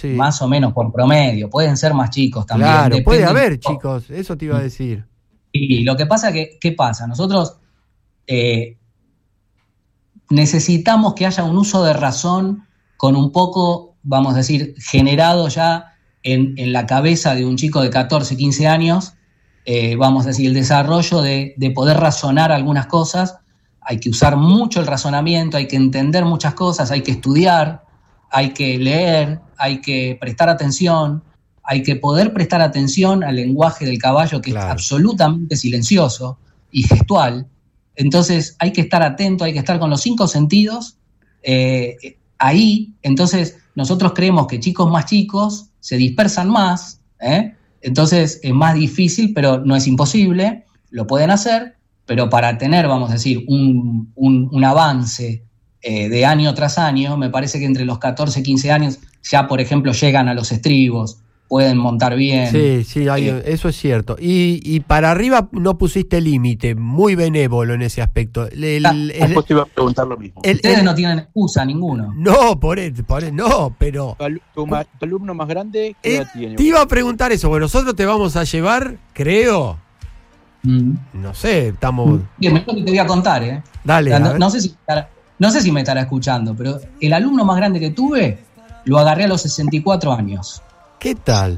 sí, más o menos por promedio. Pueden ser más chicos también. claro, puede depende haber un poco. chicos, eso te iba a decir. Y lo que pasa que, ¿qué pasa? Nosotros necesitamos que haya un uso de razón con un poco, vamos a decir, generado ya en la cabeza de un chico de 14, 15 años, vamos a decir, el desarrollo de poder razonar algunas cosas. Hay que usar mucho el razonamiento, hay que entender muchas cosas, hay que estudiar, hay que leer, hay que prestar atención, hay que poder prestar atención al lenguaje del caballo, que Claro. es absolutamente silencioso y gestual. Entonces hay que estar atento, hay que estar con los 5 sentidos ahí. Entonces nosotros creemos que chicos más chicos se dispersan más, entonces es más difícil, pero no es imposible, lo pueden hacer, pero para tener, vamos a decir, un avance de año tras año, me parece que entre los 14 y 15 años ya, por ejemplo, llegan a los estribos, pueden montar bien. Sí, sí, eso es cierto. Y para arriba no pusiste límite, muy benévolo en ese aspecto. Después te iba a preguntar lo mismo. Ustedes no tienen excusa ninguno. No, no, pero... ¿Tu alumno más grande qué edad tiene? Te iba a preguntar eso, porque nosotros te vamos a llevar, creo, no sé, estamos... Bien, mejor que te voy a contar, Dale, no sé si me estará escuchando, pero el alumno más grande que tuve lo agarré a los 64 años. ¿Qué tal?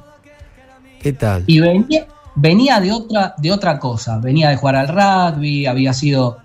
Y venía de otra cosa, venía de jugar al rugby, había sido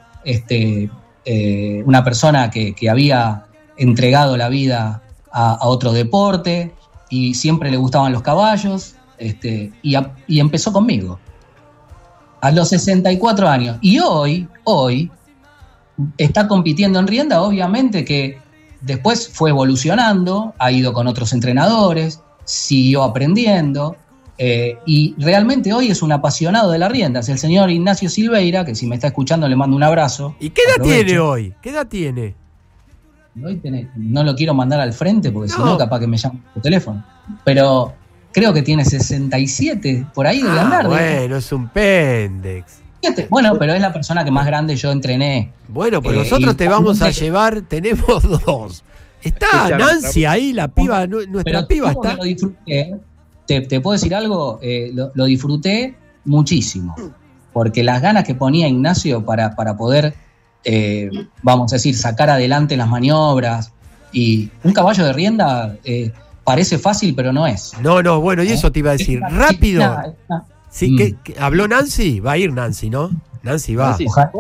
una persona que había entregado la vida a otro deporte y siempre le gustaban los caballos, y empezó conmigo a los 64 años. Y hoy está compitiendo en rienda, obviamente que después fue evolucionando, ha ido con otros entrenadores, siguió aprendiendo, y realmente hoy es un apasionado de la rienda. Es el señor Ignacio Silveira, que si me está escuchando le mando un abrazo. ¿Y qué edad tiene hoy? ¿Qué edad tiene? Hoy no lo quiero mandar al frente porque si no capaz que me llama por teléfono. Pero creo que tiene 67, por ahí debe andar. Bueno, es un pendex. Bueno, pero es la persona que más grande yo entrené. Bueno, pues nosotros te vamos a llevar, tenemos 2. Está Nancy ahí, la piba, nuestra piba está. Lo disfruté, te puedo decir algo, lo disfruté muchísimo, porque las ganas que ponía Ignacio para poder, vamos a decir, sacar adelante las maniobras, y un caballo de rienda parece fácil, pero no es. No, bueno, y eso te iba a decir, rápido. Sí, ¿qué habló Nancy? Va a ir Nancy, ¿no? Nancy va.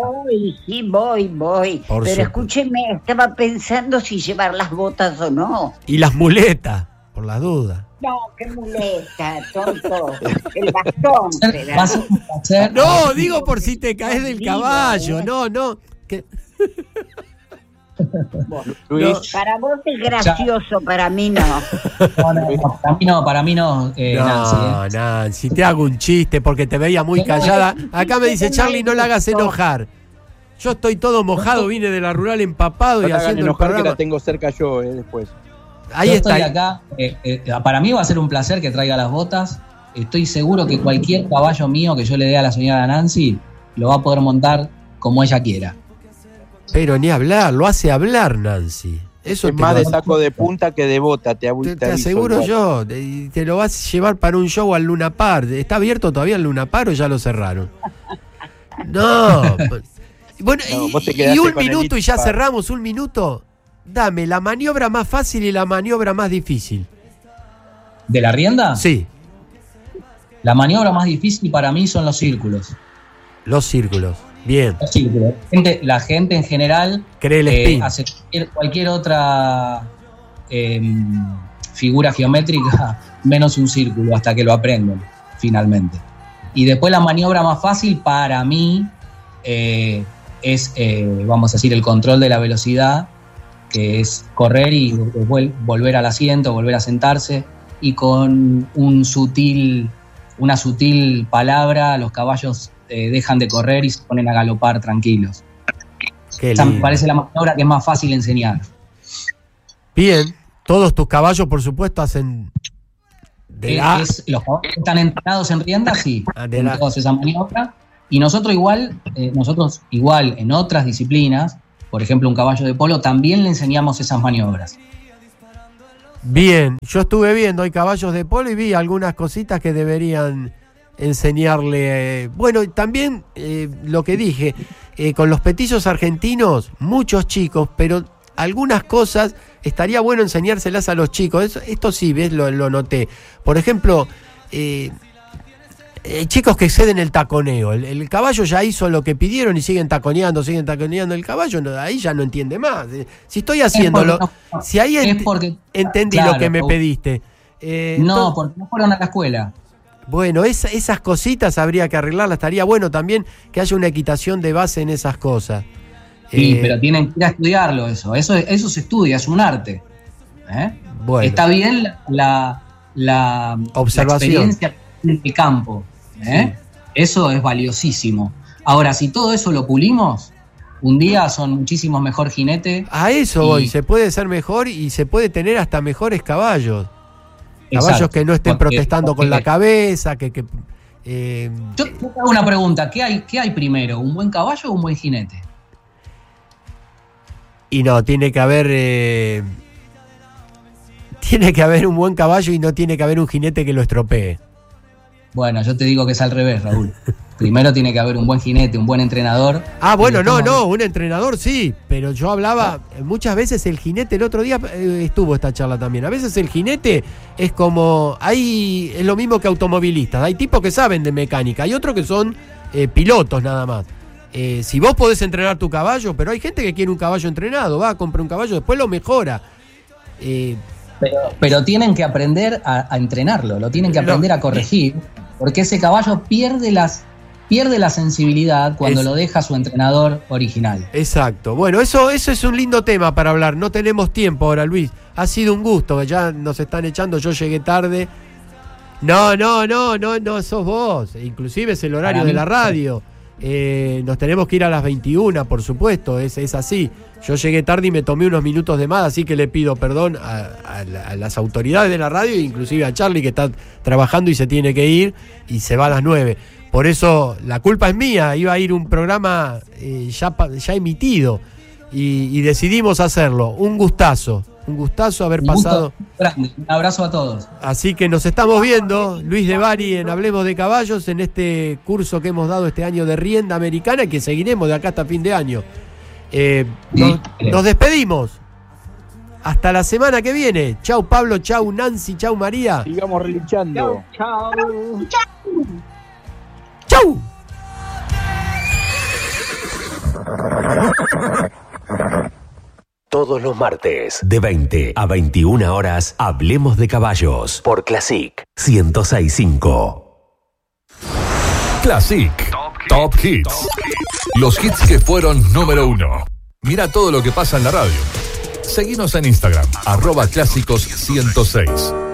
Voy. Pero escúcheme, estaba pensando si llevar las botas o no. Y las muletas, por las dudas. No, qué muleta, tonto. El bastón. No, digo por si te caes del caballo. No. Luis. Para vos es gracioso, para mí no. Para mí no, Nancy. Nancy, te hago un chiste porque te veía muy callada. Acá me dice Charlie, no la hagas enojar. Yo estoy todo mojado, vine de la rural empapado y haciendo el programa. Que la tengo cerca yo después. Ahí está. Estoy acá. Para mí va a ser un placer que traiga las botas. Estoy seguro que cualquier caballo mío que yo le dé a la señora Nancy lo va a poder montar como ella quiera. Pero ni hablar, lo hace hablar Nancy. Eso es más de saco de punta que de bota, te aseguro yo. Te lo vas a llevar para un show al Luna Park. ¿Está abierto todavía el Luna Park o ya lo cerraron? No. Bueno, y un minuto y ya cerramos, un minuto. Dame la maniobra más fácil y la maniobra más difícil. ¿De la rienda? Sí. La maniobra más difícil para mí son los círculos. Los círculos. Bien. Los círculos. La gente en general cree el spin. Hace cualquier otra figura geométrica menos un círculo hasta que lo aprenden finalmente. Y después la maniobra más fácil para mí es, vamos a decir, el control de la velocidad, que es correr y volver al asiento, volver a sentarse, y con una sutil palabra los caballos dejan de correr y se ponen a galopar tranquilos. Esa me parece la maniobra que es más fácil enseñar. Bien, todos tus caballos por supuesto hacen los caballos que están entrenados en rienda, sí, todas esas maniobras, y nosotros igual en otras disciplinas, por ejemplo un caballo de polo, también le enseñamos esas maniobras. Bien, yo estuve viendo, hay caballos de polo y vi algunas cositas que deberían enseñarle. Bueno, también lo que dije, con los petizos argentinos, muchos chicos, pero algunas cosas estaría bueno enseñárselas a los chicos. Esto sí, ves, lo noté. Por ejemplo, chicos que exceden el taconeo. El caballo ya hizo lo que pidieron y siguen taconeando el caballo, ahí ya no entiende más. Si estoy haciéndolo, si ahí entendí claro, lo que me pediste. No, porque no fueron a la escuela. Bueno, esas cositas habría que arreglarlas. Estaría bueno también que haya una equitación de base en esas cosas. Sí, pero tienen que ir a estudiarlo eso se estudia, es un arte. Bueno. Está bien la observación, la experiencia en el campo. Sí. Eso es valiosísimo. Ahora, si todo eso lo pulimos, un día son muchísimos mejor jinetes. A eso voy, se puede ser mejor y se puede tener hasta mejores caballos. Exacto. Caballos que no estén protestando con la cabeza, Yo te hago una pregunta, ¿qué hay primero? ¿Un buen caballo o un buen jinete? Y no, tiene que haber un buen caballo y no tiene que haber un jinete que lo estropee. Bueno, yo te digo que es al revés, Raúl. Primero tiene que haber un buen jinete, un buen entrenador. Ah, bueno, un entrenador sí, pero yo hablaba, muchas veces el jinete, el otro día estuvo esta charla también, a veces el jinete es como, es lo mismo que automovilistas, hay tipos que saben de mecánica, hay otros que son pilotos nada más. Si vos podés entrenar tu caballo, pero hay gente que quiere un caballo entrenado, va a comprar un caballo, después lo mejora. Pero tienen que aprender a entrenarlo, lo tienen que aprender a corregir, porque ese caballo pierde la sensibilidad cuando lo deja su entrenador original. Exacto. Bueno, eso es un lindo tema para hablar. No tenemos tiempo ahora, Luis. Ha sido un gusto, ya nos están echando, yo llegué tarde. No, sos vos. Inclusive es el horario de la radio. Nos tenemos que ir a las 21, por supuesto, es así. Yo llegué tarde y me tomé unos minutos de más, así que le pido perdón a las autoridades de la radio, inclusive a Charlie, que está trabajando y se tiene que ir y se va a las 9. Por eso la culpa es mía, iba a ir un programa ya emitido y decidimos hacerlo. Un gustazo haber pasado. Un abrazo a todos. Así que nos estamos viendo, Luis de Bari, en Hablemos de Caballos, en este curso que hemos dado este año de rienda americana, que seguiremos de acá hasta fin de año. Nos despedimos. Hasta la semana que viene. Chau Pablo, chau Nancy, chau María. Sigamos relinchando. Chau. Chau. Todos los martes, de 20 a 21 horas, Hablemos de Caballos, por Classic 106.5. Classic Top Hits. Los hits que fueron número 1. Mira todo lo que pasa en la radio. Seguinos en Instagram, @clásicos106.